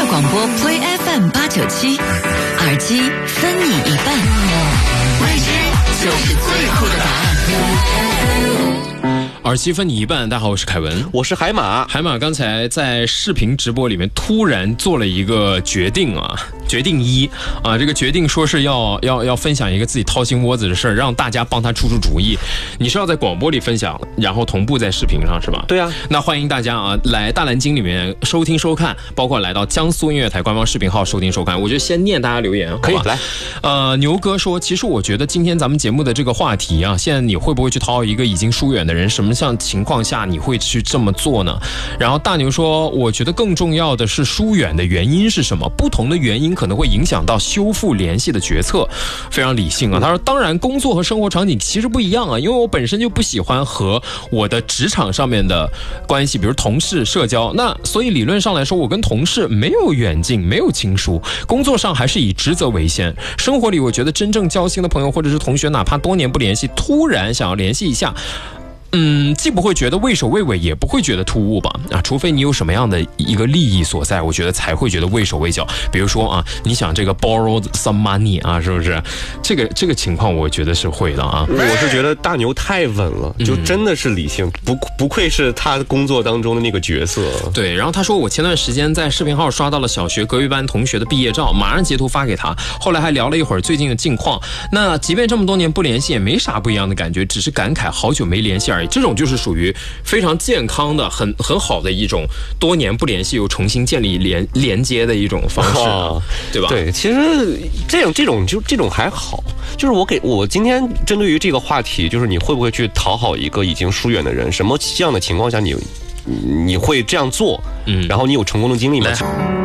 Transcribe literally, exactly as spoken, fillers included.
乐广播 Play F M 八九七，耳机分你一半，未知就是最酷的答案。 耳机分你一半，大家好，我是凯文， 我是海马。 海马刚才在视频直播里面突然做了一个决定啊，决定一啊，这个决定说是要要要分享一个自己掏心窝子的事儿，让大家帮他出出主意。你是要在广播里分享，然后同步在视频上是吧？ 对啊， 那欢迎大家啊来大蓝鲸里面收听收看，包括来到江苏音乐台官方视频号收听收看。我就先念大家留言， 可以来。 呃，牛哥说，其实我觉得今天咱们节目的这个话题啊，现在你会不会去讨好一个已经疏远的人？什么像情况下你会去这么做呢？然后大牛说，我觉得更重要的是疏远的原因是什么？不同的原因可能会影响到修复联系的决策，非常理性啊。他说，当然工作和生活场景其实不一样啊，因为我本身就不喜欢和我的职场上面的关系，比如同事社交，那所以理论上来说，我跟同事没有远近，没有亲疏，工作上还是以职责为先。生活里我觉得真正交心的朋友或者是同学，哪怕多年不联系，突然想要联系一下，嗯，既不会觉得畏首畏尾，也不会觉得突兀吧？啊，除非你有什么样的一个利益所在，我觉得才会觉得畏手畏脚。比如说啊，你想这个 borrow some money 啊，是不是？这个这个情况，我觉得是会的啊。 我是觉得大牛太稳了，就真的是理性，不不愧是他工作当中的那个角色。 对，然后他说，我前段时间在视频号刷到了小学隔壁班同学的毕业照，马上截图发给他，后来还聊了一会儿最近的近况。那即便这么多年不联系，也没啥不一样的感觉，只是感慨好久没联系而已。这种就是属于非常健康的、很很好的一种多年不联系又重新建立连连接的一种方式、啊，对吧？ 对，其实这种这种就这种还好。就是我给我今天针对于这个话题，就是你会不会去讨好一个已经疏远的人？什么这样的情况下你你会这样做？嗯，然后你有成功的经历吗？